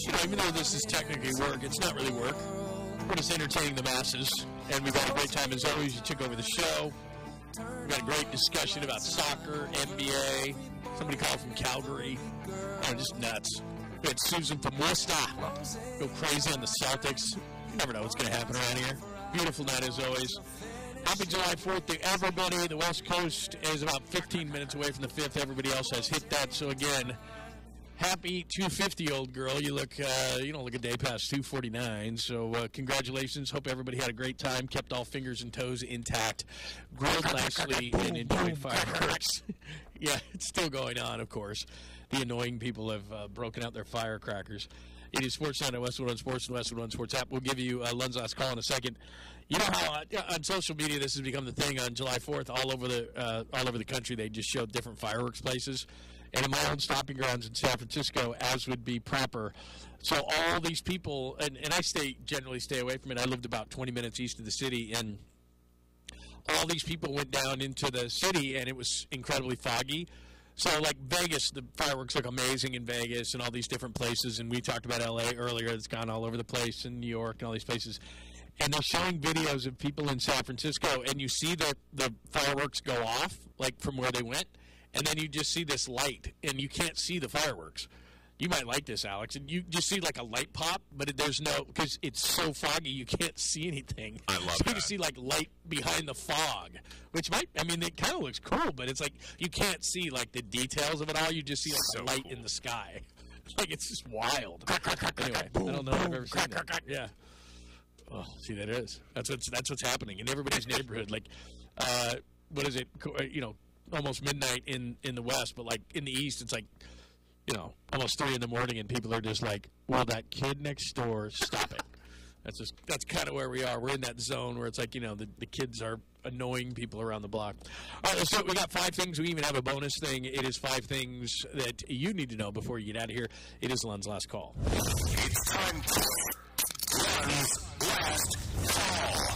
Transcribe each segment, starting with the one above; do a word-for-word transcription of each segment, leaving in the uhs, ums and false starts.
You know, even though this is technically work, it's not really work. We're just entertaining the masses, and we've had a great time as always. You took over the show. We got a great discussion about soccer, N B A. Somebody called from Calgary. Oh, just nuts. We had Susan from Worcester go crazy on the Celtics. You never know what's going to happen around here. Beautiful night as always. Happy July fourth to everybody. The West Coast is about fifteen minutes away from the fifth. Everybody else has hit that. So, again, happy two fifty, old girl. You look, uh, you don't look a day past two forty-nine. So, uh, congratulations. Hope everybody had a great time. Kept all fingers and toes intact. Grilled nicely and enjoyed fireworks. Yeah, it's still going on, of course. The annoying people have uh, broken out their firecrackers. It is Sportsnet at Westwood One Sports and Westwood One Sports app. We'll give you uh, Lund's last call in a second. You know how uh, on social media this has become the thing on July fourth all over the uh, all over the country. They just showed different fireworks places. And in my own stopping grounds in San Francisco, as would be proper. So all these people, and, and I stay generally stay away from it. I lived about twenty minutes east of the city, and all these people went down into the city, and it was incredibly foggy. So, like Vegas, the fireworks look amazing in Vegas and all these different places. And we talked about L A earlier. It's gone all over the place in New York and all these places. And they're showing videos of people in San Francisco, and you see the, the fireworks go off, like from where they went. And then you just see this light, and you can't see the fireworks. You might like this, Alex. And you just see like a light pop, but it, there's no, because it's so foggy, you can't see anything. I love so that. You see like light behind the fog, which might, I mean, it kind of looks cool, but it's like you can't see like the details of it all. You just see like So a light cool. in the sky. Like it's just wild. Anyway, I don't know if I've ever seen that. Yeah. Oh, see, that is. That's what's that's what's happening in everybody's neighborhood. Like, uh, what is it? Co- uh, You know, almost midnight in, in the West, but like in the East, it's like, you know, almost three in the morning, and people are just like, "Well, that kid next door, stop it." That's just that's kind of where we are. We're in that zone where it's like, you know, the, the kids are annoying people around the block. All right, so we got five things. We even have a bonus thing. It is five things that you need to know before you get out of here. It is Lund's last call. It's time for Lund's last call.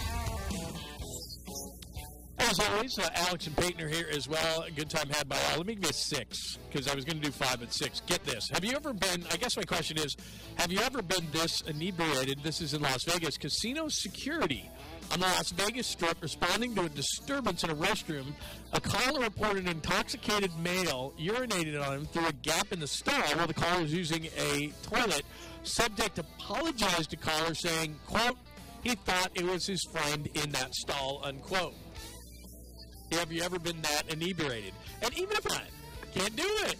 As always, uh, Alex and Peyton are here as well. A good time had by all. Let me give you six, because I was going to do five at six. Get this. Have you ever been, I guess my question is, have you ever been this inebriated? This is in Las Vegas. Casino security on the Las Vegas Strip responding to a disturbance in a restroom. A caller reported an intoxicated male urinated on him through a gap in the stall while the caller was using a toilet. Subject apologized to caller saying, quote, he thought it was his friend in that stall, unquote. Have you ever been that inebriated? And even if not, can't do it.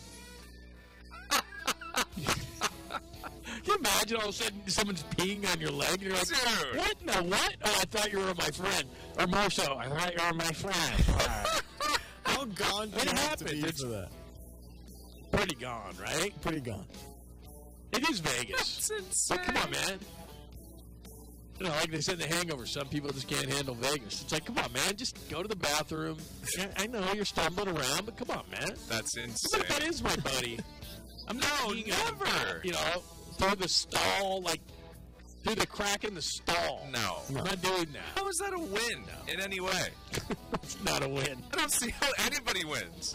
Can you imagine all of a sudden someone's peeing on your leg and you're like, Dude. what? No, what? Oh, I thought you were my friend. Or more so, I thought you were my friend. How gone do It you have to happened. be It's- for that? Pretty gone, right? Pretty gone. It is Vegas. That's insane. But come on, man. You know, like they said in The Hangover, some people just can't handle Vegas. It's like, come on, man, just go to the bathroom. Yeah, I know you're stumbling around, but come on, man. That's What insane. if that is my buddy? I'm not No, peeing on him, never. You know, through the stall, like through the crack in the stall. No. I'm not doing that. How is that a win in any way? It's not a win. I don't see how anybody wins.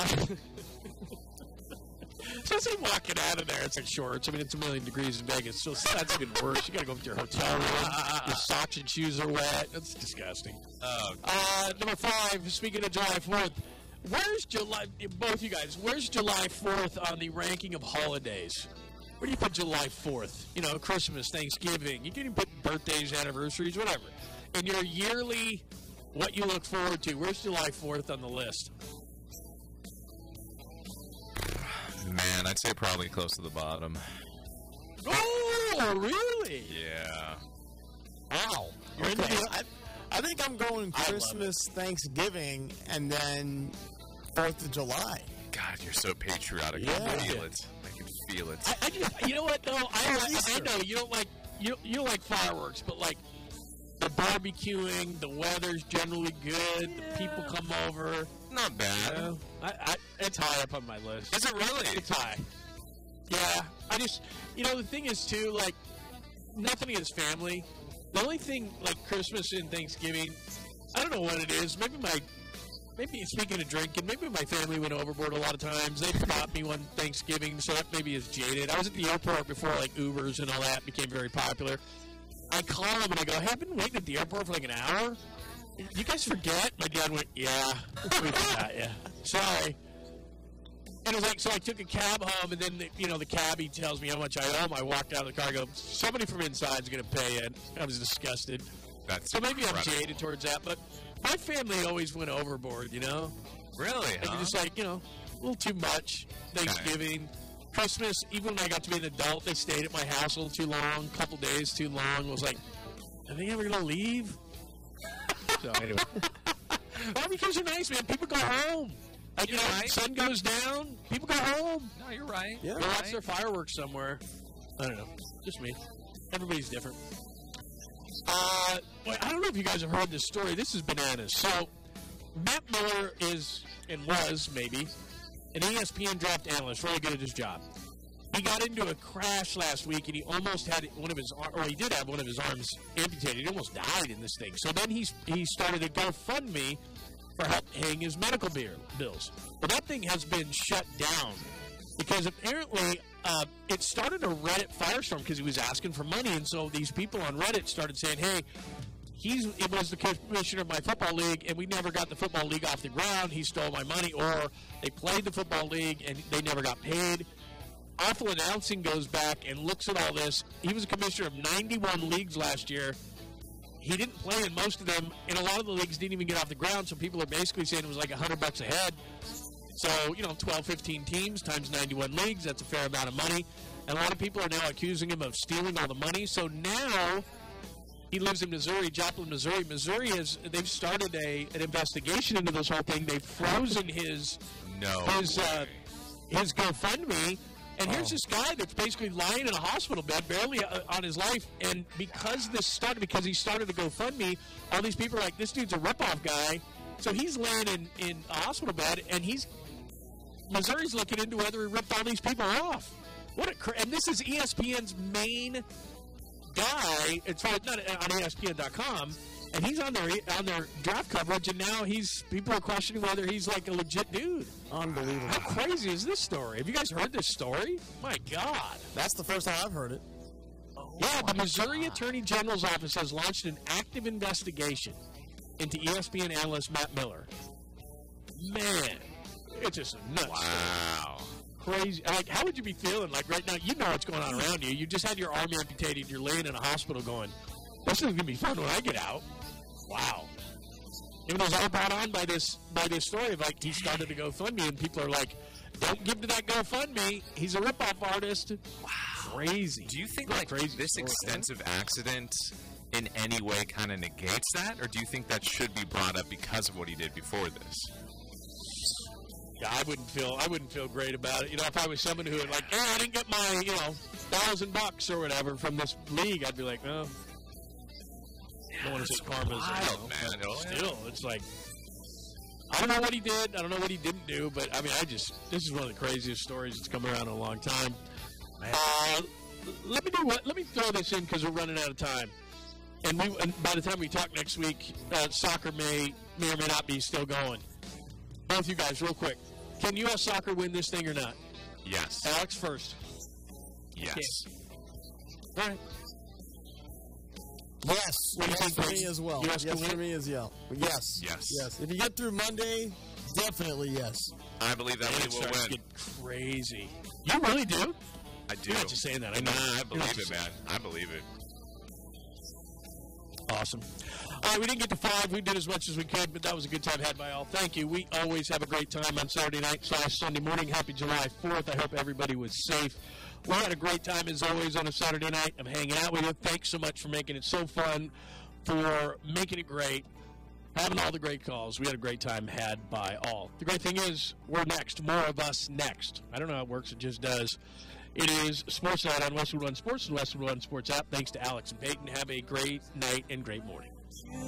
Especially walking out of there, it's like shorts. I mean, it's a million degrees in Vegas, so that's even worse. You got to go up to your hotel room. Your socks and shoes are wet. That's disgusting. Oh, Uh, number five, speaking of July fourth, where's July, both you guys, where's July fourth on the ranking of holidays? Where do you put July fourth? You know, Christmas, Thanksgiving. You can even put birthdays, anniversaries, whatever. And your yearly, what you look forward to, where's July fourth on the list? man, I'd say probably close to the bottom. Oh, really? Yeah. Wow. You're into Okay, it? I, I think I'm going I love Christmas, Thanksgiving, and then fourth of July. God, you're so patriotic. I Yeah. can feel it. I can feel it. I, I just, you know what, though? I, Or I, I Easter. know you don't like you, you don't like fireworks, but like the barbecuing, the weather's generally good. The people come over. Not bad. You know, I, I, it's high up on my list. Is it really? It's high. Yeah, I just, you know, the thing is too, like, nothing against family. The only thing, like Christmas and Thanksgiving, I don't know what it is. Maybe my maybe speaking of drinking, maybe my family went overboard a lot of times. They stopped me one Thanksgiving, so that maybe is jaded. I was at the airport before, like, Ubers and all that became very popular. I call them and I go, hey, I've been waiting at the airport for like an hour. You guys forget? My dad went, yeah, we forgot, yeah. Sorry. And it was like, so I took a cab home, and then, the, you know, the cabbie tells me how much I owe him. I walked out of the car and go, somebody from inside is going to pay it. I was disgusted. That's so maybe incredible. I'm jaded towards that, but my family always went overboard, you know? Really, Like, huh? just like, you know, a little too much. Thanksgiving, Christmas, even when I got to be an adult, they stayed at my house a little too long, a couple days too long. I was like, are they ever going to leave? So, anyway. Well, because you're nice, man. People go home. Like, you know, right. sun goes down, people go home. No, you're right. Yeah. You're Go watch right. their fireworks somewhere. I don't know. Just me. Everybody's different. Uh, well, I don't know if you guys have heard this story. This is bananas. So, Matt Miller is, and was, maybe, an E S P N draft analyst, really good at his job. He got into a crash last week, and he almost had one of his, or he did have one of his arms amputated. He almost died in this thing. So then he's, he started a GoFundMe for help paying his medical beer, bills. But that thing has been shut down because apparently uh, it started a Reddit firestorm because he was asking for money, and so these people on Reddit started saying, hey, he's it was the commissioner of my football league, and we never got the football league off the ground. He stole my money, or they played the football league, and they never got paid. Awful Announcing goes back and looks at all this. He was a commissioner of ninety-one leagues last year. He didn't play in most of them, and a lot of the leagues didn't even get off the ground, so people are basically saying it was like one hundred bucks a head. So, you know, twelve, fifteen teams times ninety-one leagues, that's a fair amount of money. And a lot of people are now accusing him of stealing all the money. So now he lives in Missouri, Joplin, Missouri. Missouri is, they've started a an investigation into this whole thing. They've frozen his, No. his, uh, his GoFundMe. And here's this guy that's basically lying in a hospital bed, barely uh, on his life. And because this started, because he started a GoFundMe, all these people are like, this dude's a ripoff guy. So he's laying in, in a hospital bed, and he's Missouri's looking into whether he ripped all these people off. What a cra- and this is E S P N's main guy. It's not on E S P N dot com, and he's on their on their draft coverage. And now he's people are questioning whether he's like a legit dude. Unbelievable. How crazy is this story? Have you guys heard this story? My God. That's the first time I've heard it. Yeah, the Missouri Attorney General's office has launched an active investigation into E S P N analyst Matt Miller. Man, it's just nuts. Wow. Crazy. Like, how would you be feeling? Like, right now, you know what's going on around you. You just had your arm amputated. You're laying in a hospital going, this is going to be fun when I get out. Wow. It was all brought on by this by this story of, like, he started a GoFundMe, and people are like, don't give to that GoFundMe. He's a ripoff artist. Wow. Crazy. Do you think, What a like, crazy this story, extensive accident in any way kind of negates that? Or do you think that should be brought up because of what he did before this? Yeah, I wouldn't feel I wouldn't feel great about it. You know, if I was someone who had like, hey, I didn't get my, you know, thousand bucks or whatever from this league, I'd be like, oh, I don't want to say karma's, wild, you know, man. but Oh, yeah. still, it's like, I don't know what he did, I don't know what he didn't do, but I mean, I just, this is one of the craziest stories that's come around in a long time. Uh, let me do what? Let me throw this in because we're running out of time. And, we, and by the time we talk next week, uh, soccer may may or may not be still going. Both you guys, real quick. Can U S Soccer win this thing or not? Yes. Alex first. Yes. All right. Yes. What do you Yes think, for me Peyton? as well. U S Yes can for win? me as well. Yes. Yes. Yes. If you get through Monday, definitely yes. I believe that Man, we it will starts to win. get crazy. You really do? I do. You're not just saying that. I know. Nah, I You're not believe just it, man. I believe it. Awesome. All right, we didn't get to five. We did as much as we could, but that was a good time had by all. Thank you. We always have a great time on Saturday night slash Sunday morning. Happy July fourth. I hope everybody was safe. We had a great time, as always, on a Saturday night. I'm hanging out with you. Thanks so much for making it so fun, for making it great, having all the great calls. We had a great time had by all. The great thing is, we're next. More of us next. I don't know how it works. It just does. It is Sports Night on Westwood One Sports and Westwood One Sports app. Thanks to Alex and Peyton. Have a great night and great morning.